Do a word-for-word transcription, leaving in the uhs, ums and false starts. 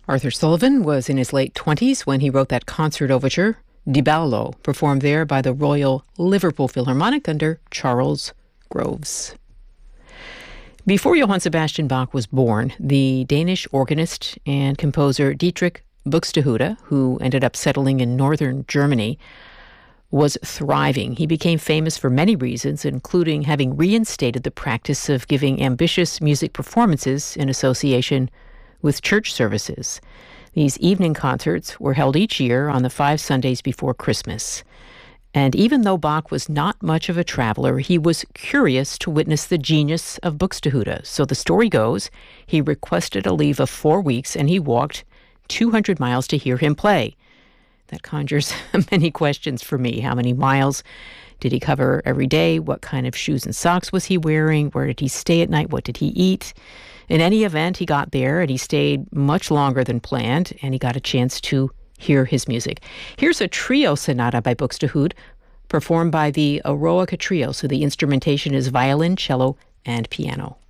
Arthur Sullivan was in his late twenties when he wrote that concert overture, Di Ballo, performed there by the Royal Liverpool Philharmonic under Charles Groves. Before Johann Sebastian Bach was born, the Danish organist and composer Dietrich Buxtehude, who ended up settling in northern Germany, was thriving. He became famous for many reasons, including having reinstated the practice of giving ambitious music performances in association with church services. These evening concerts were held each year on the five Sundays before Christmas. And even though Bach was not much of a traveler, he was curious to witness the genius of Buxtehude. So the story goes, he requested a leave of four weeks and he walked two hundred miles to hear him play. That conjures many questions for me. How many miles did he cover every day? What kind of shoes and socks was he wearing? Where did he stay at night? What did he eat? In any event, he got there and he stayed much longer than planned, and he got a chance to hear his music. Here's a trio sonata by Buxtehude, performed by the Eroica Trio. So the instrumentation is violin, cello, and piano.